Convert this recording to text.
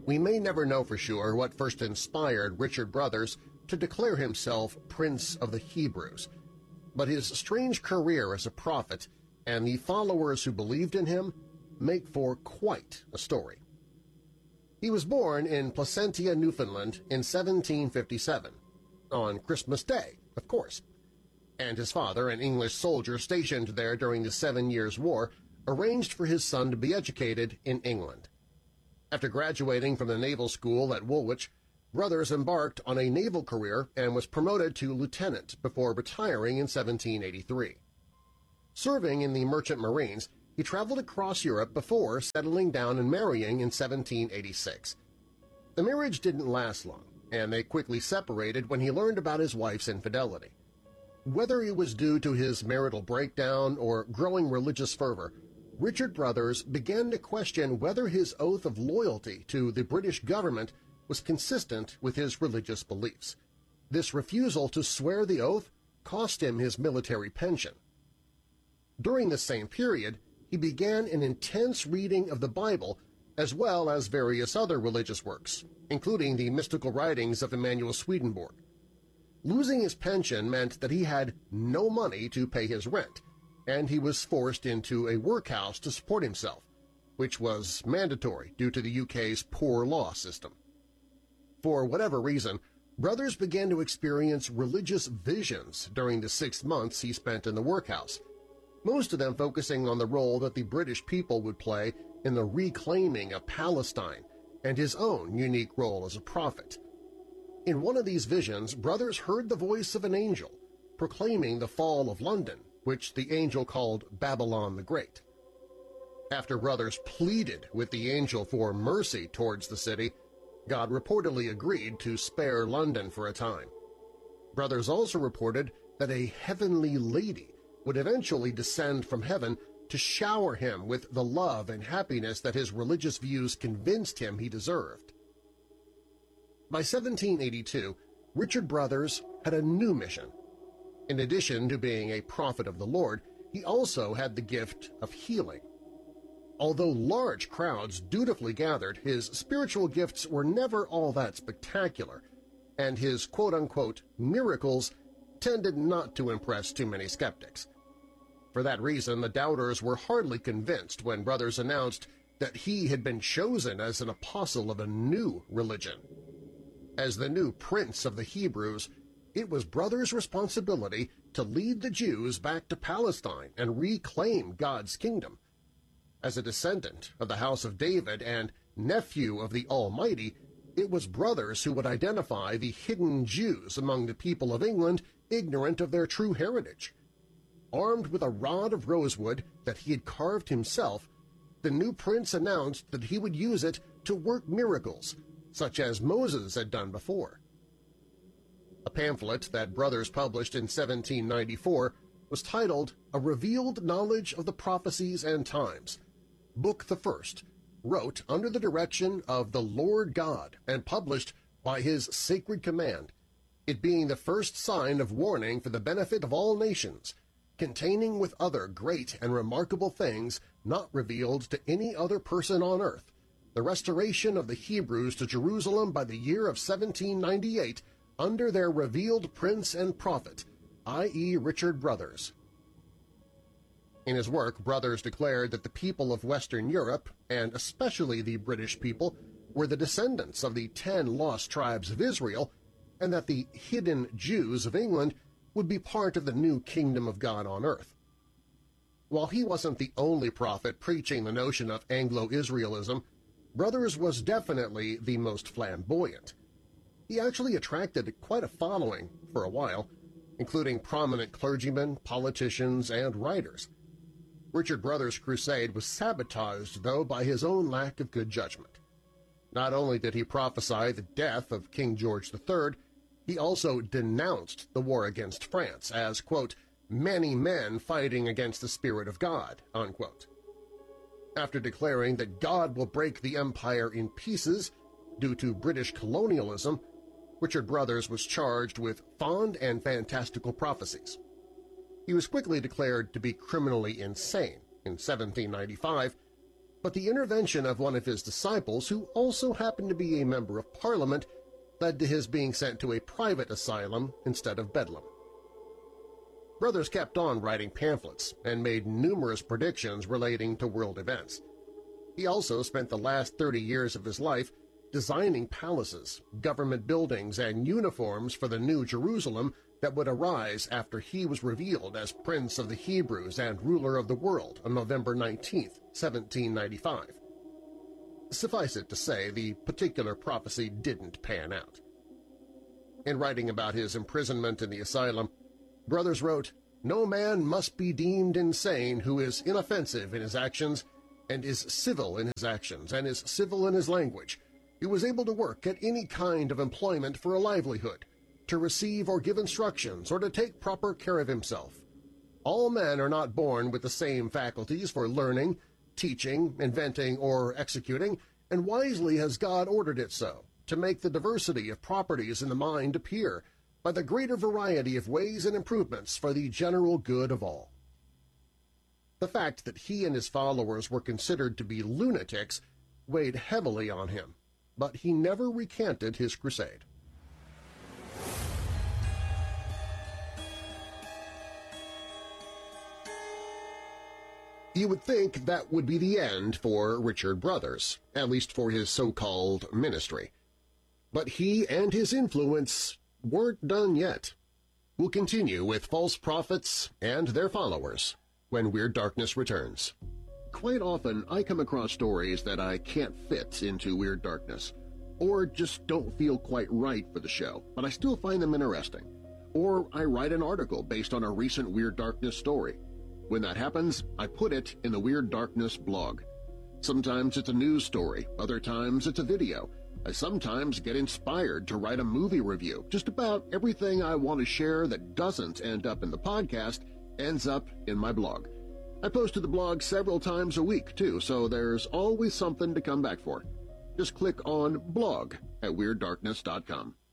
We may never know for sure what first inspired Richard Brothers to declare himself Prince of the Hebrews, but his strange career as a prophet and the followers who believed in him make for quite a story. He was born in Placentia, Newfoundland in 1757, on Christmas Day, of course, and his father, an English soldier stationed there during the 7 Years' War, arranged for his son to be educated in England. After graduating from the naval school at Woolwich, Brothers embarked on a naval career and was promoted to lieutenant before retiring in 1783. Serving in the Merchant Marines, he traveled across Europe before settling down and marrying in 1786. The marriage didn't last long, and they quickly separated when he learned about his wife's infidelity. Whether it was due to his marital breakdown or growing religious fervor, Richard Brothers began to question whether his oath of loyalty to the British government was consistent with his religious beliefs. This refusal to swear the oath cost him his military pension. During the same period, he began an intense reading of the Bible as well as various other religious works, including the mystical writings of Emanuel Swedenborg. Losing his pension meant that he had no money to pay his rent, and he was forced into a workhouse to support himself, which was mandatory due to the UK's poor law system. For whatever reason, Brothers began to experience religious visions during the 6 months he spent in the workhouse, most of them focusing on the role that the British people would play in the reclaiming of Palestine and his own unique role as a prophet. In one of these visions, Brothers heard the voice of an angel proclaiming the fall of London, which the angel called Babylon the Great. After Brothers pleaded with the angel for mercy towards the city, God reportedly agreed to spare London for a time. Brothers also reported that a heavenly lady would eventually descend from heaven to shower him with the love and happiness that his religious views convinced him he deserved. By 1782, Richard Brothers had a new mission. In addition to being a prophet of the Lord, he also had the gift of healing. Although large crowds dutifully gathered, his spiritual gifts were never all that spectacular, and his quote-unquote miracles tended not to impress too many skeptics. For that reason, the doubters were hardly convinced when Brothers announced that he had been chosen as an apostle of a new religion. As the new prince of the Hebrews, it was Brothers' responsibility to lead the Jews back to Palestine and reclaim God's kingdom. As a descendant of the house of David and nephew of the Almighty, it was Brothers who would identify the hidden Jews among the people of England ignorant of their true heritage. Armed with a rod of rosewood that he had carved himself, the new prince announced that he would use it to work miracles, such as Moses had done before. A pamphlet that Brothers published in 1794 was titled A Revealed Knowledge of the Prophecies and Times, Book the First, wrote under the direction of the Lord God and published by his sacred command, it being the first sign of warning for the benefit of all nations, containing with other great and remarkable things not revealed to any other person on earth, the restoration of the Hebrews to Jerusalem by the year of 1798 under their revealed prince and prophet, i.e. Richard Brothers. In his work, Brothers declared that the people of Western Europe, and especially the British people, were the descendants of the 10 lost tribes of Israel, and that the hidden Jews of England would be part of the new kingdom of God on earth. While he wasn't the only prophet preaching the notion of Anglo-Israelism, Brothers was definitely the most flamboyant. He actually attracted quite a following for a while, including prominent clergymen, politicians, and writers. Richard Brothers' crusade was sabotaged, though, by his own lack of good judgment. Not only did he prophesy the death of King George III, he also denounced the war against France as, quote, many men fighting against the Spirit of God, unquote. After declaring that God will break the empire in pieces due to British colonialism, Richard Brothers was charged with fond and fantastical prophecies. He was quickly declared to be criminally insane in 1795, but the intervention of one of his disciples, who also happened to be a member of Parliament, led to his being sent to a private asylum instead of Bedlam. Brothers kept on writing pamphlets and made numerous predictions relating to world events. He also spent the last 30 years of his life designing palaces, government buildings, and uniforms for the New Jerusalem that would arise after he was revealed as Prince of the Hebrews and ruler of the world on November 19, 1795. Suffice it to say, the particular prophecy didn't pan out. In writing about his imprisonment in the asylum, Brothers wrote, "No man must be deemed insane who is inoffensive in his actions and is civil in his actions and is civil in his language, who is able to work at any kind of employment for a livelihood, to receive or give instructions, or to take proper care of himself. All men are not born with the same faculties for learning, teaching, inventing, or executing, and wisely has God ordered it so, to make the diversity of properties in the mind appear, by the greater variety of ways and improvements for the general good of all." The fact that he and his followers were considered to be lunatics weighed heavily on him, but he never recanted his crusade. You would think that would be the end for Richard Brothers, at least for his so-called ministry. But he and his influence weren't done yet. We'll continue with false prophets and their followers when Weird Darkness returns. Quite often I come across stories that I can't fit into Weird Darkness, or just don't feel quite right for the show, but I still find them interesting. Or I write an article based on a recent Weird Darkness story. When that happens, I put it in the Weird Darkness blog. Sometimes it's a news story, other times it's a video. I sometimes get inspired to write a movie review. Just about everything I want to share that doesn't end up in the podcast ends up in my blog. I post to the blog several times a week, too, so there's always something to come back for. Just click on blog at WeirdDarkness.com.